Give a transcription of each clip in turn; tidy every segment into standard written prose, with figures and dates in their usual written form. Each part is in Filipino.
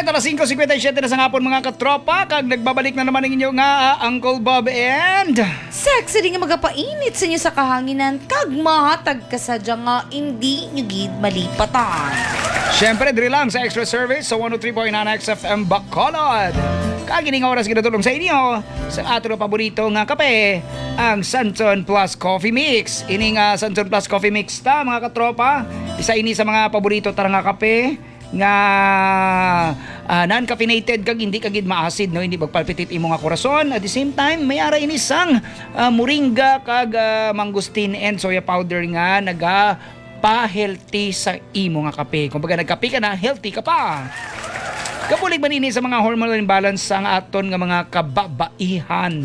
Alright, alas 5:57 na sa hapon mga katropa. Kag nagbabalik na naman ang inyo nga Uncle Bob and... Sexy rin nga magapainit sa inyo sa kahanginan. Kag mahatag ka sadya nga hindi nyo gid malipatan. Siyempre, diri lang sa extra service sa 103.9 XFM Bacolod. Kag ini nga oras ginatulong sa inyo sa ato na paborito nga kape, ang Santon Plus Coffee Mix. Ini nga Santon Plus Coffee Mix ta mga katropa. Isa ini sa mga paborito tara nga kape nga non-caffeinated kag hindi kagid ma-acid no, hindi magpalpitit imo nga korason. At the same time may ara ini sang moringa kag mangosteen and soya powder nga naga pa-healthy sa imo nga kape. Kung baga nagkape ka na, healthy ka pa. Kapulig man ini sa mga hormonal imbalance ang aton nga mga kababaihan.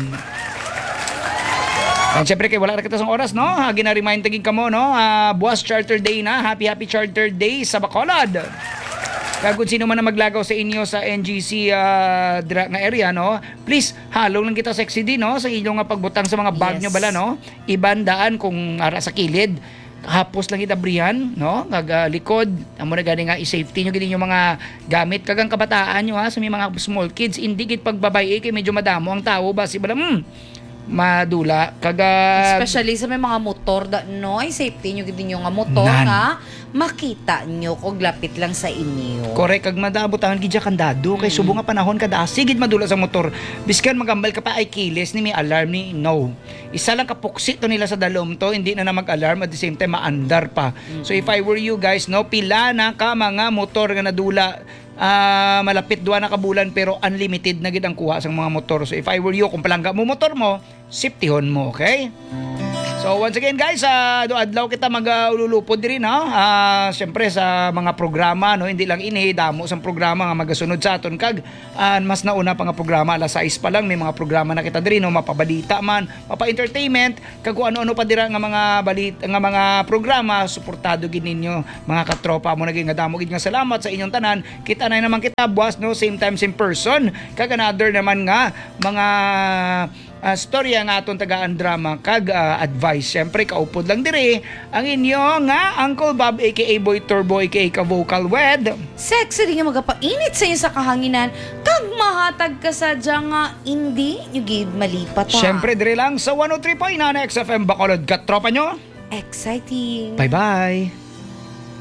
And syempre kay wala na kita sa oras no, gina-remind tagig kamo no, buwas Charter Day na, happy Charter Day sa Bacolod. Kaya kung sino man na maglagaw sa inyo sa NGC nga area no, please halong lang kita sexy din no sa inyong nga pagbutang sa mga bag nyo bala no. Ibandaan kung ara sa kilid. Hapos lang itabrihan no, kag likod amo na gani nga i-safety nyo gini yung mga gamit kagang kabataan nyo ha sa may mga small kids. Hindi gid pagbabae kay medyo madamo ang tao basi bala madula kaga especially sa may mga motor da no, safety nyo gid ninyo nga motor nga makita nyo kung lapit lang sa inyo. Correct, kag madabotahan gid kandado kay subo nga panahon kada sigid madula sa motor. Biskan magambal ka pa ay kiles ni may alarm ni no. Isa lang kapuksi to nila sa dalom to, hindi na mag-alarm at the same time maandar pa. So if I were you guys no, pila na ka mga motor nga nadula malapit duwa na kabulan pero unlimited na gid ang kuha sa mga motor. So if I were you, kung palangga mo motor mo, safetyhon mo, okay? So once again guys, adlaw kita mag-ululupod diri no. Syempre sa mga programa no, hindi lang ini damo sa programa nga magasunod sa aton kag mas nauna pa nga programa alas 6 pa lang may mga programa na kita diri no, mapabalita man, mapa-entertainment kag kung ano-ano pa dira nga mga balita nga mga programa, suportado gid ninyo mga katropa mo naging nga damo gid nga salamat sa inyong tanan. Kita na naman kita buwas no, same time same person kag another naman nga mga storya nga aton tagaan drama kag advice. Siyempre kaupod lang diri ang inyo nga Uncle Bob aka Boy Turbo aka ka-vocal wed. Sexy rin nga magapainit sa inyo sa kahanginan kag mahatag ka sadya nga hindi nyo gid malipatan. Siyempre diri lang sa 103.9 XFM Bacolod katropa nyo. Exciting. Bye bye.